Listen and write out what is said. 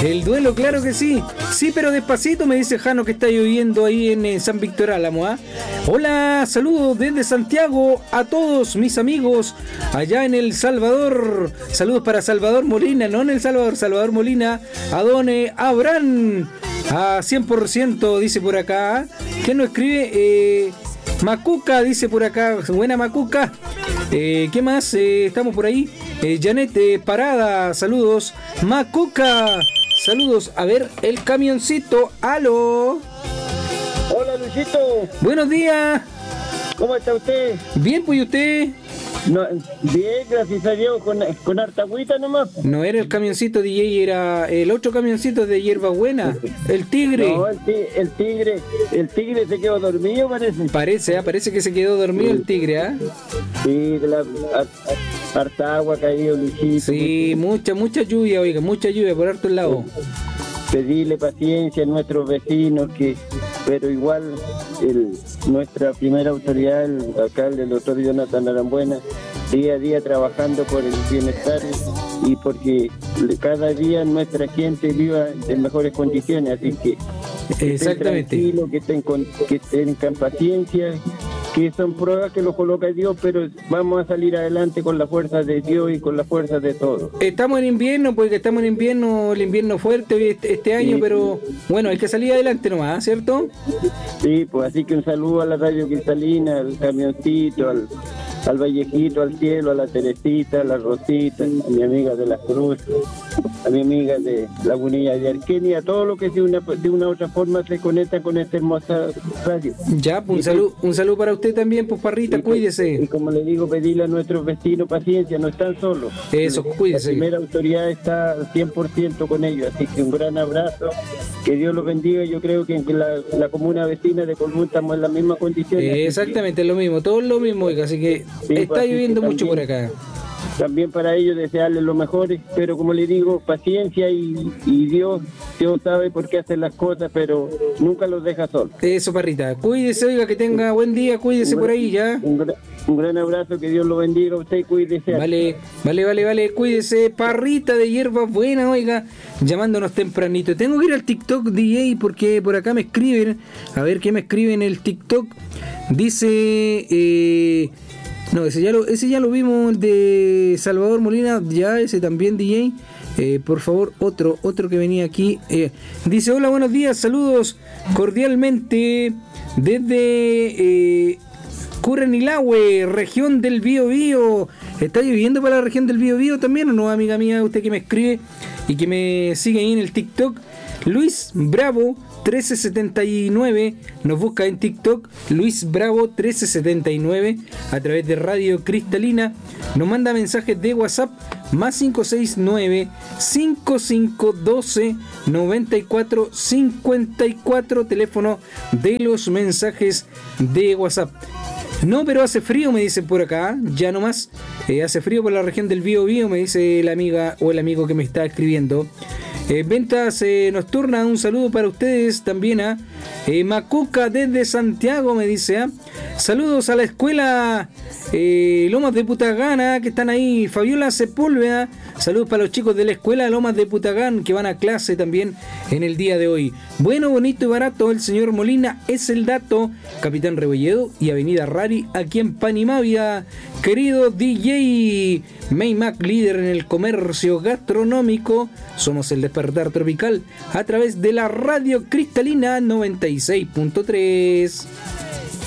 El duelo, claro que sí. Sí, pero despacito, me dice Jano que está lloviendo ahí en San Víctor Álamo, ¿eh? Hola, saludos desde Santiago a todos mis amigos allá en El Salvador. Saludos para Salvador Molina, no en El Salvador, Salvador Molina. A don Abraham, a 100% dice por acá. ¿Quién nos escribe? Macuca dice por acá. Buena Macuca. ¿Qué más? Estamos por ahí. Janet Parada, saludos. Macuca, saludos. A ver, el camioncito. ¡Aló! Hola, Luisito. Buenos días. ¿Cómo está usted? Bien, pues, ¿y usted? No, bien, gracias a Dios, con harta agüita nomás. No era el camioncito DJ, era el otro camioncito de Hierbabuena, el Tigre. No, el tigre se quedó dormido, parece. Parece que se quedó dormido el Tigre, ¿ah? Sí, harta agua ha caído, Luisito. Sí, mucha lluvia, oiga, mucha lluvia por harto lado. Pedirle paciencia a nuestros vecinos, pero igual nuestra primera autoridad, el alcalde, el doctor Jonathan Arambuena, día a día trabajando por el bienestar y porque cada día nuestra gente viva en mejores condiciones, así que exactamente, estén tranquilos, que tengan paciencia, que son pruebas que los coloca Dios, pero vamos a salir adelante con la fuerza de Dios y con la fuerza de todos. Estamos en invierno, porque estamos en invierno, el invierno fuerte este año, sí. Pero bueno, hay que salir adelante nomás, ¿cierto? Sí, pues así que un saludo a la Radio Cristalina, al camioncito, al Vallejito, al Cielo, a la Teresita, a la Rosita, a mi amiga de la Cruz, a mi amiga de Lagunilla de Arquenia, a todo lo que de una u otra forma se conecta con esta hermosa radio. Ya, pues un saludo para usted también, pues Parrita, cuídese. Y como le digo, pedirle a nuestros vecinos paciencia, no están solos. Eso, cuídese. La primera autoridad está al 100% con ellos, así que un gran abrazo, que Dios los bendiga. Yo creo que en la comuna vecina de Colbún estamos en las mismas condiciones. Exactamente, lo mismo, todo lo mismo, oiga, así que sí, está lloviendo mucho por acá. También para ellos desearles lo mejor, pero como le digo, paciencia y Dios sabe por qué hace las cosas, pero nunca los deja solos. Eso, Parrita, cuídese, oiga, que tenga buen día, cuídese por ahí ya. Un gran abrazo, que Dios lo bendiga a usted y cuídese. Vale, cuídese, Parrita de Hierbabuena, oiga, llamándonos tempranito. Tengo que ir al TikTok DJ porque por acá me escriben, a ver qué me escriben en el TikTok. Dice... no, ese ya lo vimos, de Salvador Molina, ya ese también DJ. Por favor, otro que venía aquí. Dice, hola, buenos días, saludos cordialmente desde Curanilahue, región del Biobío. ¿Está lloviendo para la región del Biobío también o no, amiga mía? Usted que me escribe y que me sigue ahí en el TikTok. Luis Bravo 1379 nos busca en TikTok. Luis Bravo 1379 a través de Radio Cristalina nos manda mensajes de WhatsApp más 569 5512 9454, teléfono de los mensajes de WhatsApp. No, pero hace frío, me dicen por acá, ya nomás. Hace frío por la región del Biobío, me dice la amiga o el amigo que me está escribiendo. Ventas nocturnas, un saludo para ustedes también a Macuca desde Santiago, me dice. Saludos a la escuela Lomas de Putagán, que están ahí. Fabiola Sepúlveda, saludos para los chicos de la escuela Lomas de Putagán que van a clase también en el día de hoy. Bueno, bonito y barato, el señor Molina es el dato. Capitán Rebolledo y Avenida Rari aquí en Panimavia. Querido DJ Maymac, líder en el comercio gastronómico, somos el despertar tropical a través de la Radio Cristalina 96.3.